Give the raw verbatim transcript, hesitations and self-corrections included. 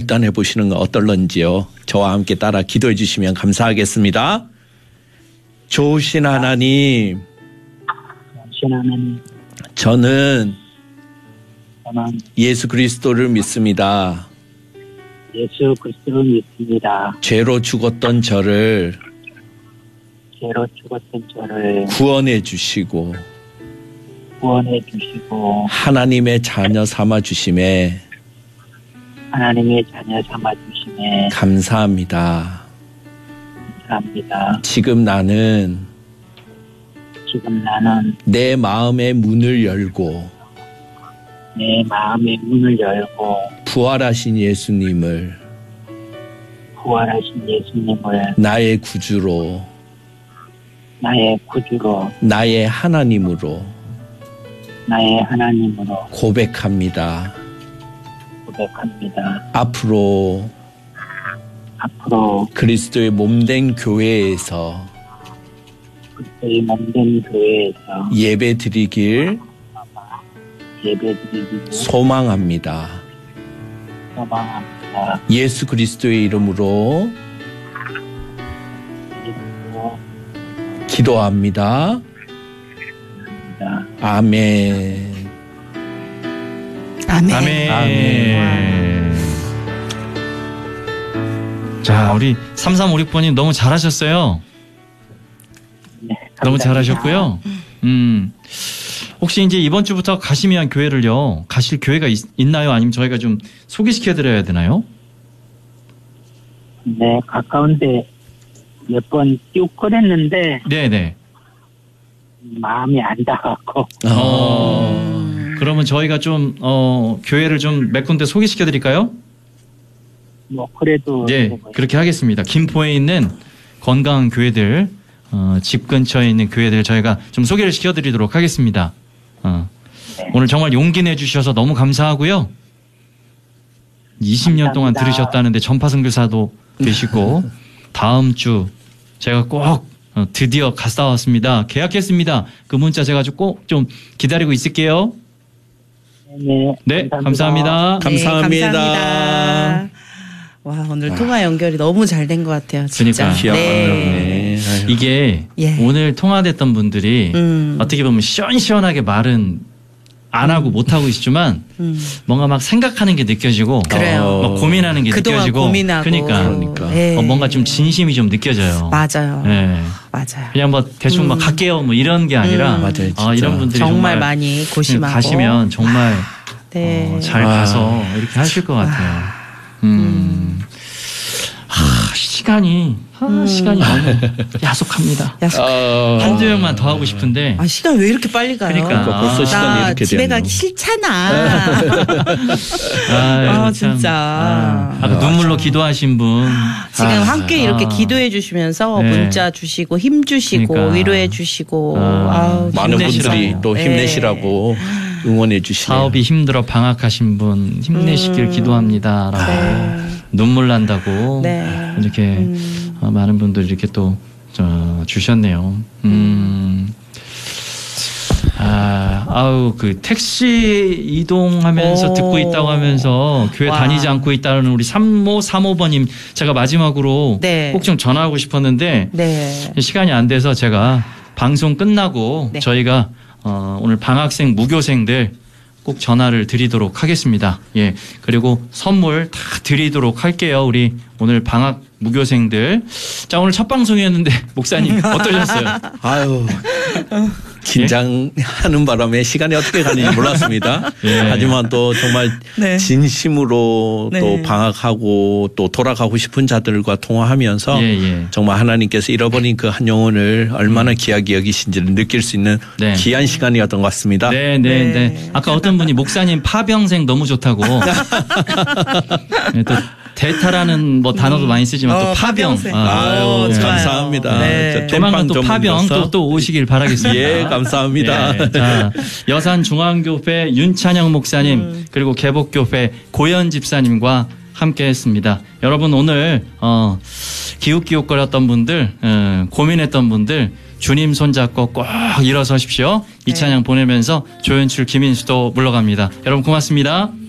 결단해 보시는 건 어떨런지요. 저와 함께 따라 기도해 주시면 감사하겠습니다. 좋으신 하나님, 좋으신 하나님, 저는 저는 예수 그리스도를 믿습니다. 예수 그리스도를 믿습니다. 죄로 죽었던 저를 죄로 죽었던 저를 구원해 주시고 구원해 주시고 하나님의 자녀 삼아 주심에 하나님의 자녀 삼아 주심에 감사합니다. 감사합니다. 지금 나는 지금 나는 내 마음의 문을 열고 내 마음의 문을 열고 부활하신 예수님을 부활하신 예수님을 나의 구주로 나의 구주로 나의 하나님으로 나의 하나님으로 고백합니다. 고백합니다. 앞으로 앞으로 그리스도의 몸된 교회에서 그리스도의 몸된 교회에서 예배 드리길 예배드리기를 소망합니다. 소망합니다. 예수 그리스도의 이름으로 그리스도 기도합니다. 아멘. 아멘. 아멘. 아멘. 자, 우리 삼삼오육 번님 너무 잘하셨어요. 네, 너무 감사합니다. 잘하셨고요. 음, 혹시 이제 이번 주부터 가시면 교회를요, 가실 교회가 있, 있나요? 아니면 저희가 좀 소개시켜 드려야 되나요? 네, 가까운데 몇 번 쭉 그랬는데 네네. 마음이 안 닿았고 어. 그러면 저희가 좀, 어, 교회를 좀 몇 군데 소개시켜 드릴까요? 뭐 그래도 네, 그렇게 하겠습니다. 김포에 있는 건강한 교회들, 어, 집 근처에 있는 교회들 저희가 좀 소개를 시켜드리도록 하겠습니다. 어. 네. 오늘 정말 용기 내주셔서 너무 감사하고요. 이십 년 동안 감사합니다. 들으셨다는데 전파 선교사도 되시고 다음 주 제가 꼭 어, 드디어 갔다 왔습니다. 계약했습니다. 그 문자 제가 꼭 좀 기다리고 있을게요. 네, 네, 감사합니다. 네, 감사합니다. 감사합니다. 와, 오늘 통화 연결이 너무 잘 된 것 같아요. 진짜. 그러니까. 기억 안 네. 나네. 아유. 이게 예. 오늘 통화됐던 분들이 음. 어떻게 보면 시원시원하게 말은 안 하고 못 하고 있지만 음. 뭔가 막 생각하는 게 느껴지고 그래요. 어. 막 고민하는 게 그동안 느껴지고 고민하고. 그러니까, 그러니까. 예. 어, 뭔가 좀 진심이 좀 느껴져요. 맞아요. 네. 맞아요. 그냥 뭐 대충 막 음. 갈게요 뭐 이런 게 아니라 음. 맞아요, 진짜. 아, 이런 분들이 정말, 정말, 많이 고심하고 가시면 정말 네. 어, 잘 아. 가서 이렇게 하실 것 같아요. 음. 하, 시간이 아, 음. 시간이 너무 야속합니다. 약속. 어. 한두 명만 더 하고 싶은데 아, 시간 왜 이렇게 빨리 가요? 그러니까. 그러니까 벌써 아, 시간이 나 이렇게 집에 되었네요. 가기 싫잖아. 아, 아, 진짜. 아, 아까 눈물로 기도하신 분. 지금 아. 함께 이렇게 아. 기도해 주시면서 네. 문자 주시고 힘 주시고 그러니까. 위로해 주시고 아. 아우, 많은 힘내시라고. 분들이 또 네. 힘내시라고 응원해 주시네요. 사업이 힘들어 방학하신 분 힘내시길 음. 기도합니다라고 네. 눈물 난다고 네. 이렇게 음. 어, 많은 분들 이렇게 또 저, 주셨네요. 음. 아, 아우 그 택시 이동하면서 오. 듣고 있다고 하면서 교회 와. 다니지 않고 있다는 우리 삼오삼오 번님 제가 마지막으로 네. 꼭 좀 전화하고 싶었는데 네. 시간이 안 돼서 제가 방송 끝나고 네. 저희가 어, 오늘 방학생 무교생들 꼭 전화를 드리도록 하겠습니다. 예. 그리고 선물 다 드리도록 할게요. 우리 오늘 방학 무교생들. 자, 오늘 첫 방송이었는데 목사님 어떠셨어요? 아유, 긴장하는 바람에 시간이 어떻게 가는지 몰랐습니다. 예. 하지만 또 정말 네. 진심으로 네. 또 방학하고 또 돌아가고 싶은 자들과 통화하면서 예, 예. 정말 하나님께서 잃어버린 그 한 영혼을 얼마나 귀하게 여기신지를 느낄 수 있는 네. 귀한 시간이었던 것 같습니다. 네, 네, 네. 네. 아까 어떤 분이 목사님 파병생 너무 좋다고. 네, 또 대타라는 뭐 단어도 많이 쓰지만 어, 또 파병. 파병생. 아유, 어, 좋아요. 감사합니다. 네. 저 조만간 또 땜빵 파병 전문가서. 또, 또 오시길 바라겠습니다. 예, 감사합니다. 예, 자, 여산중앙교회 윤찬영 목사님 음. 그리고 개복교회 고현 집사님과 함께했습니다. 여러분 오늘 어, 기웃기웃거렸던 분들, 어, 고민했던 분들 주님 손잡고 꼭 일어서십시오. 이 찬양 보내면서 조연출 김인수도 물러갑니다. 여러분 고맙습니다.